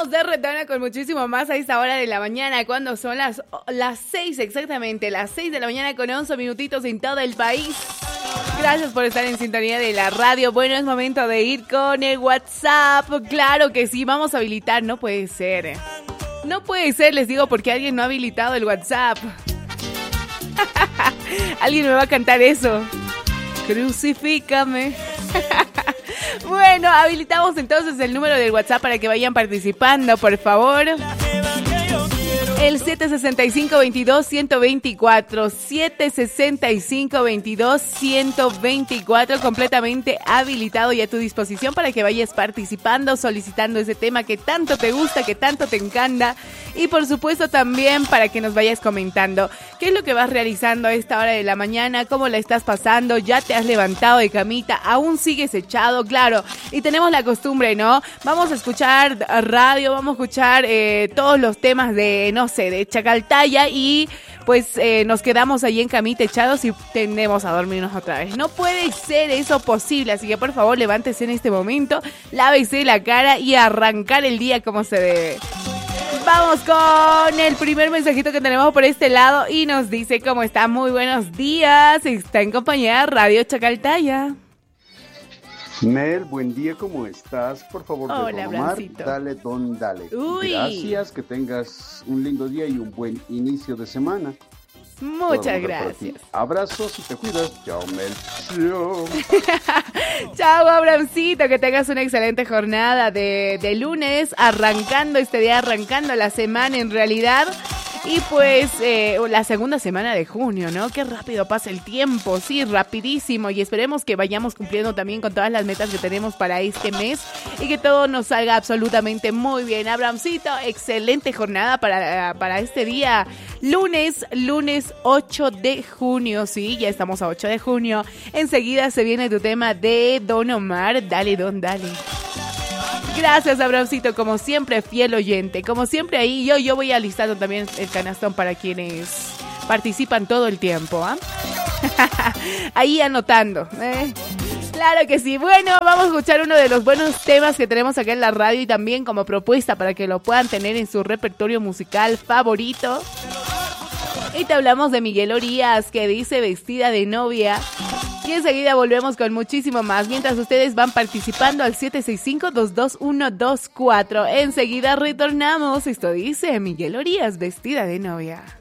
estamos de retorno con muchísimo más a esta hora de la mañana, cuando son las 6 exactamente, las 6 de la mañana con 11 minutitos en todo el país. Gracias por estar en sintonía de la radio. Bueno, es momento de ir con el WhatsApp. Claro que sí, vamos a habilitar. No puede ser. No puede ser, les digo, porque alguien no ha habilitado el WhatsApp. Alguien me va a cantar eso. Crucifícame. Bueno, habilitamos entonces el número del WhatsApp para que vayan participando, por favor. El 765-22-124, 765-22-124, completamente habilitado y a tu disposición para que vayas participando, solicitando ese tema que tanto te gusta, que tanto te encanta, y por supuesto también para que nos vayas comentando qué es lo que vas realizando a esta hora de la mañana, cómo la estás pasando, ya te has levantado de camita, aún sigues echado, claro, y tenemos la costumbre, ¿no? Vamos a escuchar radio, vamos a escuchar todos los temas de, no sé, de Chacaltaya y pues nos quedamos ahí en camita echados y tendemos a dormirnos otra vez. No puede ser eso posible, así que por favor levántese en este momento, lávese la cara y arrancar el día como se debe. Vamos con el primer mensajito que tenemos por este lado y nos dice cómo está. Muy buenos días, está en compañía de Radio Chacaltaya. Mel, buen día, ¿cómo estás? Por favor, hola, de Don Omar, Brancito. dale, don, dale. Uy. Gracias, que tengas un lindo día y un buen inicio de semana. Muchas gracias. Abrazos y te cuidas. Chao, Mel. Chao. Chao, Abrancito, que tengas una excelente jornada de lunes, arrancando este día, arrancando la semana en realidad. Y pues la segunda semana de junio, ¿no? Qué rápido pasa el tiempo, sí, rapidísimo. Y esperemos que vayamos cumpliendo también con todas las metas que tenemos para este mes y que todo nos salga absolutamente muy bien. Abrancito, excelente jornada para este día, lunes 8 de junio, sí, ya estamos a 8 de junio. Enseguida se viene tu tema de Don Omar, dale, don, dale. Gracias, Abrancito, como siempre, fiel oyente. Como siempre ahí, yo voy alistando también el canastón para quienes participan todo el tiempo, ¿ah? Ahí anotando, ¿eh? Claro que sí. Bueno, vamos a escuchar uno de los buenos temas que tenemos acá en la radio y también como propuesta para que lo puedan tener en su repertorio musical favorito. Y te hablamos de Miguel Orías, que dice Vestida de Novia. Y enseguida volvemos con muchísimo más, mientras ustedes van participando al 765-22124. Enseguida retornamos. Esto dice Miguel Orías, Vestida de Novia.